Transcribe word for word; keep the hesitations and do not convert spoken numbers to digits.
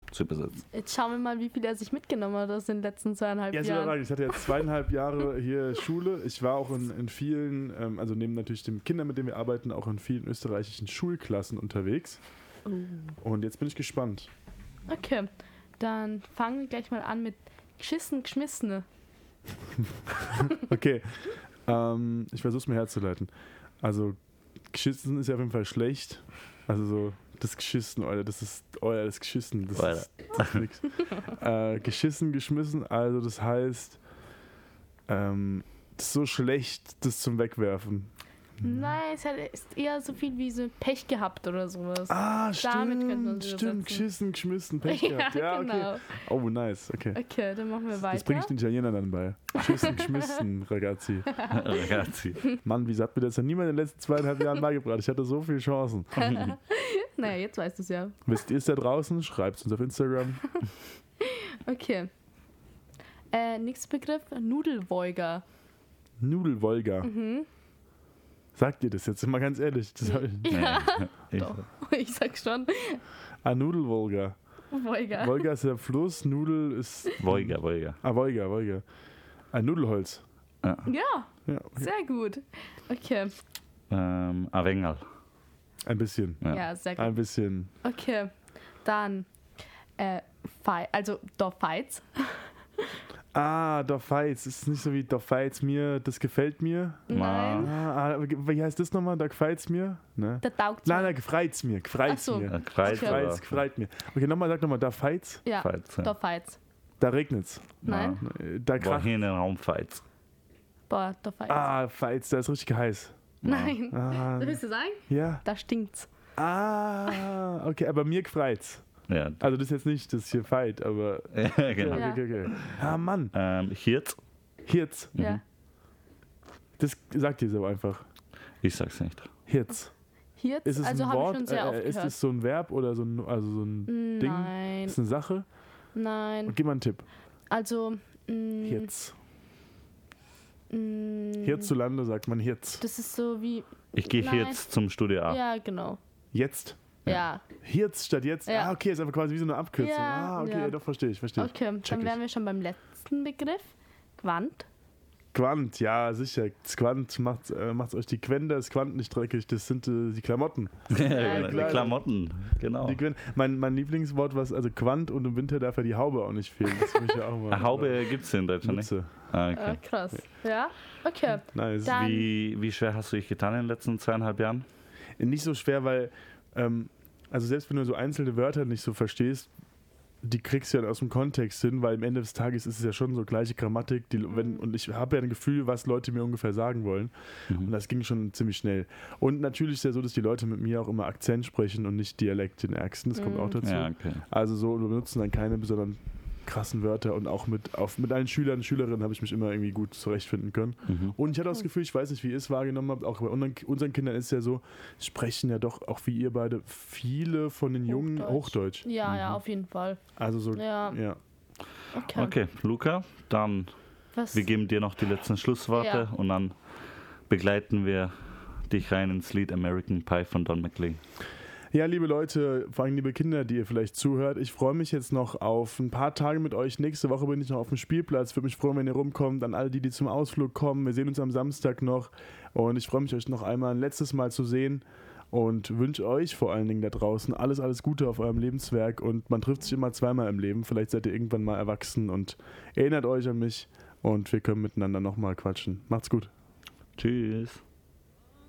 zu übersetzen. Jetzt schauen wir mal, wie viel er sich mitgenommen hat aus den letzten zweieinhalb Ja, Jahren. ich hatte jetzt zweieinhalb Jahre hier Schule. Ich war auch in, in vielen, ähm, also neben natürlich den Kindern, mit denen wir arbeiten, auch in vielen österreichischen Schulklassen unterwegs. Oh. Und jetzt bin ich gespannt. Okay, dann fangen wir gleich mal an mit Geschissen, Geschmissene. Okay, ähm, ich versuche es mir herzuleiten. Also, geschissen ist ja auf jeden Fall schlecht. Also so, das Geschissen, Alter, das ist, Alter, das Geschissen, das Alter. ist, das ist nix. Äh, geschissen, geschmissen, also das heißt, ähm, das ist so schlecht, das zum Wegwerfen. Nein, es hat- ist eher so viel wie so Pech gehabt oder sowas. Ah, Damit könnte man stimmt, es stimmt, übersetzen. geschissen, geschmissen, Pech Ja, gehabt. Ja, genau. okay. Oh, nice, okay. Okay, dann machen wir Das weiter. bringe ich den Italienern dann bei. Geschissen, geschmissen, ragazzi. Ragazzi. Mann, wieso hat mir das ja niemand in den letzten zweieinhalb Jahren beigebracht? Ich hatte so viele Chancen. Naja, jetzt weißt du es ja. Wisst ihr es da draußen? Schreibt es uns auf Instagram. Okay. Äh, nächster Begriff, Nudelwolga. Nudelwolga. Mhm. Sagt ihr das jetzt mal ganz ehrlich? Das hab ich. Ja, Ich, doch. Ich sag schon. Ah, Nudelwolga. Wolga. Wolga ist der Fluss, Nudel ist. Wolga, Wolga. Ah, Wolga, Wolga. Ein Nudelholz. Ja. Ja, Ja, okay. sehr gut. Okay. Ähm, Avengal. Ein bisschen. Ja. Ja, sehr gut. Ein bisschen. Okay. Dann, äh, Fei- also Dorfeiz. Ah, Dorfeiz. Ist nicht so wie Dorfeiz mir, das gefällt mir. Nein. Ah, ah, wie heißt das nochmal? Da gefeilt's mir? Ne? Der taugt Nein, nein, gefreit's mir. Gefreit's Ach so. mir. Ja, Kreuz, Okay. aber Gefreit's, gefreit mir. Okay, nochmal, sag nochmal, da feit's, Ja, Fights, ja. Dorfeiz. da regnet's. Nein? Da Boah, kracht. hier in den Raum Fights. Boah, Dorfeiz. Ah, feit's, da ist richtig heiß. Nein. Ah, Willst du sagen? ja. Da stinkt's. Ah, okay, aber mir gefreit's. Ja, Also das ist jetzt nicht das hier Fight, aber ja genau. okay, Ja. okay, okay. Ah, Mann, Ähm, Hirz. Hirz. Ja. Das sagt ihr so einfach. Ich sag's nicht. Hirz. Hirz, Ist es also ein habe ich Wort? schon sehr äh, oft ist gehört. es so ein Verb oder so ein, also so ein Ding? Nein, Ist es eine Sache? nein. Und gib mal einen Tipp. Also, mh, Hirz. mh, Hierzulande sagt man Hirz. das ist so wie, Ich gehe Nein. jetzt zum Studio A. ja, genau. Jetzt? Ja, Hirz statt jetzt? Ja. Ah, okay, ist einfach quasi wie so eine Abkürzung. Ja, ah, okay, ja. doch, verstehe ich, verstehe ich. okay, Check dann ich. wären wir schon beim letzten Begriff. Quant. Quant, ja, sicher. Das Quant macht äh, macht's euch die Quender, das Quant nicht dreckig, das sind äh, die Klamotten. Ja, genau, klar. die Klamotten, genau. Die Quen- mein, mein Lieblingswort war, also Quant und im Winter darf ja die Haube auch nicht fehlen. Das finde ich ja auch mal. Eine Haube gibt's in Deutschland nicht. Mütze. Ah, Äh, okay. krass. Ja, okay. Nice. Dann- Wie, wie schwer hast du dich getan in den letzten zweieinhalb Jahren? Nicht so schwer, weil, ähm, also selbst wenn du so einzelne Wörter nicht so verstehst, die kriegst du ja aus dem Kontext hin, weil am Ende des Tages ist es ja schon so gleiche Grammatik. Die, wenn, und ich habe ja ein Gefühl, was Leute mir ungefähr sagen wollen. Und das ging schon ziemlich schnell. Und natürlich ist es ja so, dass die Leute mit mir auch immer Akzent sprechen und nicht Dialekt, den ärgsten. Das kommt auch dazu. Ja, okay. Also so, wir benutzen dann keine besonderen krassen Wörter und auch mit, auf, mit allen Schülern und Schülerinnen habe ich mich immer irgendwie gut zurechtfinden können. Mhm. Und ich hatte auch das Gefühl, ich weiß nicht, wie ihr es wahrgenommen habt, auch bei unseren, unseren Kindern ist es ja so, sprechen ja doch auch wie ihr beide viele von den Jungen Hochdeutsch. Hochdeutsch. Ja, ja, auf jeden Fall. Also so, Ja. ja. Okay. Okay, Luca, dann Was? wir geben dir noch die letzten Schlussworte Ja. und dann begleiten wir dich rein ins Lied American Pie von Don McLean. Ja, liebe Leute, vor allem liebe Kinder, die ihr vielleicht zuhört, ich freue mich jetzt noch auf ein paar Tage mit euch. Nächste Woche bin ich noch auf dem Spielplatz. Würde mich freuen, wenn ihr rumkommt. An alle, die, die zum Ausflug kommen. Wir sehen uns am Samstag noch. Und ich freue mich, euch noch einmal ein letztes Mal zu sehen. Und wünsche euch vor allen Dingen da draußen alles, alles Gute auf eurem Lebenswerk. Und man trifft sich immer zweimal im Leben. Vielleicht seid ihr irgendwann mal erwachsen und erinnert euch an mich. Und wir können miteinander nochmal quatschen. Macht's gut. Tschüss.